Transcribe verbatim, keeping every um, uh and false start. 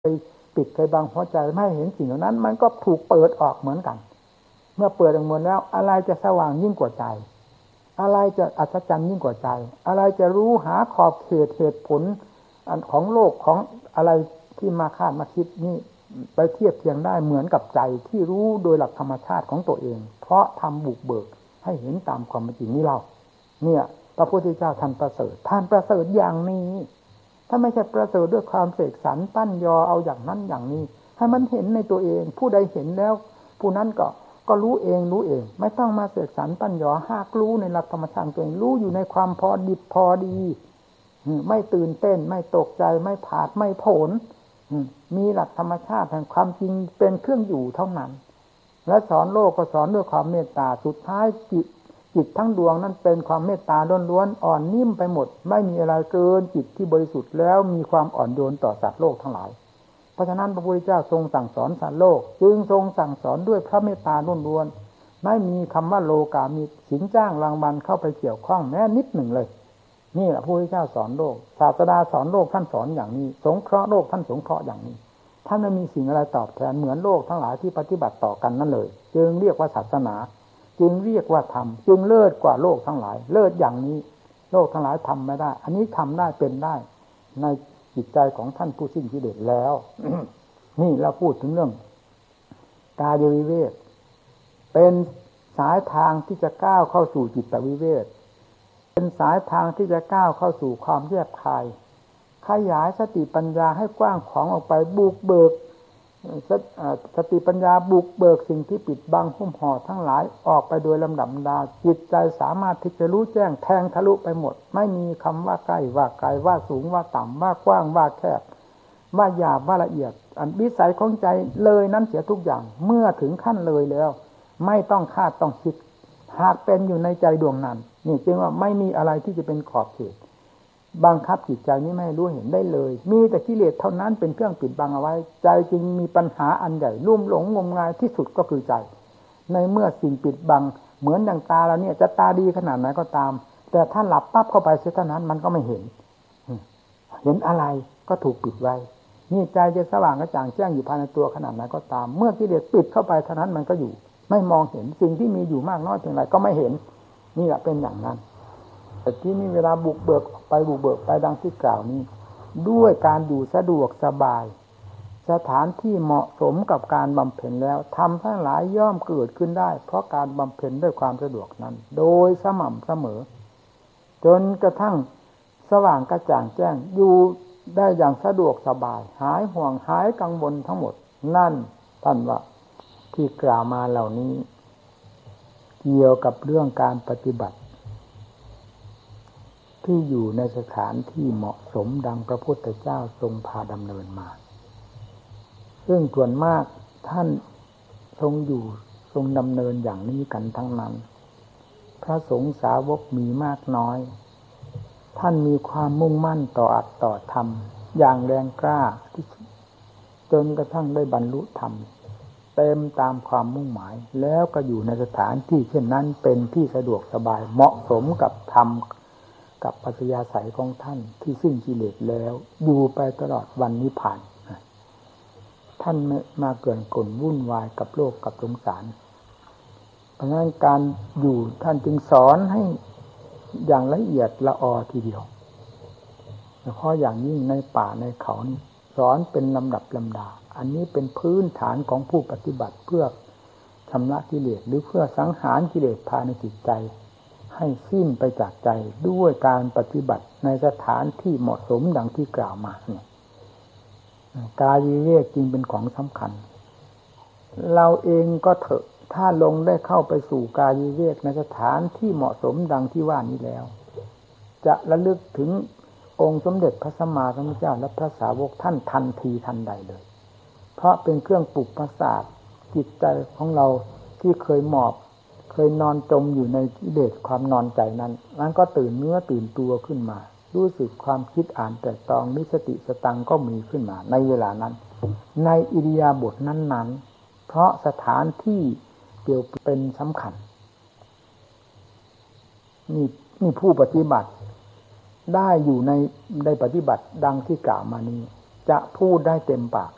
ไปปิดเคยบังหัวใจไม่เห็นสิ่งเหล่านั้นมันก็ถูกเปิดออกเหมือนกันเมื่อเปิดออกหมดแล้วอะไรจะสว่างยิ่งกว่าใจอะไรจะอัศจรรย์ยิ่งกว่าใจอะไรจะรู้หาขอบเขตเหตุผลของโลกของอะไรที่มาคาดมาคิดนี่ไปเทียบเทียงได้เหมือนกับใจที่รู้โดยหลักธรรมชาติของตัวเองเพราะทำบุกเบิกให้เห็นตามความเป็นจริงนี่เราเนี่ยพระพุทธเจ้าท่านประเสริฐท่านประเสริฐอย่างนี้ถ้าไม่ใช่ประเสริฐด้วยความเสกสรรปั้นยอเอาอย่างนั้นอย่างนี้ให้มันเห็นในตัวเองผู้ใดเห็นแล้วผู้นั้นก็ก็รู้เองรู้เองไม่ต้องมาเสกสรรปั้นยอหากรู้ในหลักธรรมชาติตัวเองรู้อยู่ในความพอดิบพอดีไม่ตื่นเต้นไม่ตกใจไม่ผาดไม่โผนมีหลักธรรมชาติแห่งความจริงเป็นเครื่องอยู่เท่านั้นและสอนโลกก็สอนด้วยความเมตตาสุดท้ายจิตจิตทั้งดวงนั้นเป็นความเมตตาล้วนๆอ่อนนิ่มไปหมดไม่มีอะไรเกินจิตที่บริสุทธิ์แล้วมีความอ่อนโยนต่อสัตว์โลกทั้งหลายเพราะฉะนั้นพระพุทธเจ้าทรงสั่งสอนสัตว์โลกจึงทรงสั่งสอนด้วยพระเมตตาล้วนๆไม่มีคำว่าโลกามิสินจ้างรางวัลเข้าไปเกี่ยวข้องแม้นิดหนึ่งเลยนี่แหละพระพุทธเจ้าสอนโลกศาสดาสอนโลกท่านสอนอย่างนี้สงเคราะห์โลกท่านสงเคราะห์อย่างนี้ท่านไม่มีสิ่งอะไรตอบแทนเหมือนโลกทั้งหลายที่ปฏิบัติต่อกันนั่นเลยจึงเรียกว่าศาสนาจึงเรียกว่าธรรมจึงเลิศกว่าโลกทั้งหลายเลิศอย่างนี้โลกทั้งหลายทำไม่ได้อันนี้ทำได้เป็นได้ในจิตใจของท่านผู้สิ้นกิเลสแล้ว นี่เราพูดถึงเรื่องกายวิเวกเป็นสายทางที่จะก้าวเข้าสู่จิตวิเวกเป็นสายทางที่จะก้าวเข้าสู่ความแยบคายขยายสติปัญญาให้กว้างขวางออกไปบุกเบิกสติปัญญาบุกเบิกสิ่งที่ปิดบังหุ้มห่อทั้งหลายออกไปโดยลำดับดาจิตใจสามารถที่จะรู้แจ้งแทงทะลุไปหมดไม่มีคำว่าใกล้ว่าไกลว่าสูงว่าต่ำว่ากว้างว่าแคบว่าหยาบว่าละเอียดอันวิสัยของใจเลยนั้นเสียทุกอย่างเมื่อถึงขั้นเลยแล้วไม่ต้องคาดต้องคิดหากเป็นอยู่ในใจดวงนั้นนี่จึงว่าไม่มีอะไรที่จะเป็นขอบเขตบังคับจิตใจนี้ไม่ให้รู้เห็นได้เลยมีแต่กิเลสเท่านั้นเป็นเครื่องปิดบังเอาไว้ใจจึงมีปัญหาอันใหญ่ลุ่มหลงงมงายที่สุดก็คือใจในเมื่อสิ่งปิดบังเหมือนอย่างตาเราเนี่ยจะตาดีขนาดไหนก็ตามแต่ถ้าหลับปั๊บเข้าไปเสียเท่านั้นมันก็ไม่เห็นเห็นอะไรก็ถูกปิดไว้นี่ใจจะสว่างกระจ่างแจ้งอยู่ภายในตัวขนาดไหนก็ตามเมื่อกิเลสปิดเข้าไปเท่านั้นมันก็อยู่ไม่มองเห็นสิ่งที่มีอยู่มากน้อยเพียงไรก็ไม่เห็นนี่แหละเป็นอย่างนั้นแต่ที่นี่เวลาบุกเบิกไปบุกเบิกไปดังที่กล่าวนี้ด้วยการอยู่สะดวกสบายสถานที่เหมาะสมกับการบำเพ็ญแล้วทำทั้งหลายย่อมเกิดขึ้นได้เพราะการบำเพ็ญด้วยความสะดวกนั้นโดยสม่ำเสมอจนกระทั่งสว่างกระจ่างแจ้งอยู่ได้อย่างสะดวกสบายหายห่วงหายกังวลทั้งหมดนั่นท่านว่าที่กล่าวมาเหล่านี้เกี่ยวกับเรื่องการปฏิบัติที่อยู่ในสถานที่เหมาะสมดังพระพุทธเจ้าทรงพาดำเนินมาซึ่งส่วนมากท่านทรงอยู่ทรงดำเนินอย่างนี้กันทั้งนั้นพระสงฆ์สาวกมีมากน้อยท่านมีความมุ่งมั่นต่ออัตต่อธรรมอย่างแรงกล้าที่จนกระทั่งได้บรรลุธรรมเต็มตามความมุ่งหมายแล้วก็อยู่ในสถานที่เช่นนั้นเป็นที่สะดวกสบายเหมาะสมกับธรรมกับปัจยาศัยของท่านที่สิ้นกิเลสแล้วอยู่ไปตลอดวันนิพพานท่านไม่มาเกินกลวุ่นวายกับโลกกับสงสารเพราะฉะนั้นการอยู่ท่านจึงสอนให้อย่างละเอียดละออทีเดียวเฉพาะอย่างยิ่งในป่าในเขานี่สอนเป็นลำดับลำดาอันนี้เป็นพื้นฐานของผู้ปฏิบัติเพื่อชำระกิเลสหรือเพื่อสังหารกิเลสภายในจิตใจให้สิ้นไปจากใจด้วยการปฏิบัติในสถานที่เหมาะสมดังที่กล่าวมาเนี่ยกายวิเวกจริงเป็นของสำคัญเราเองก็เถอะถ้าลงได้เข้าไปสู่กายวิเวกในสถานที่เหมาะสมดังที่ว่านี้แล้วจะระลึกถึงองค์สมเด็จพระสัมมาสัมพุทธเจ้าและพระสาวกท่านทันทีทันใดเลยเพราะเป็นเครื่องปลุกประสาทจิตใจของเราที่เคยหมอบเคยนอนจมอยู่ในกิเลสความนอนใจนั้นนั้นก็ตื่นเนื้อตื่นตัวขึ้นมารู้สึกความคิดอ่านแต่ตองนิสติสตังก็มีขึ้นมาในเวลานั้นในอิริยาบถนั้นๆเพราะสถานที่เกี่ยวเป็นสำคัญนี่นี่ผู้ปฏิบัติได้อยู่ในได้ปฏิบัติดังที่กล่าวมานี้จะพูดได้เต็มปาก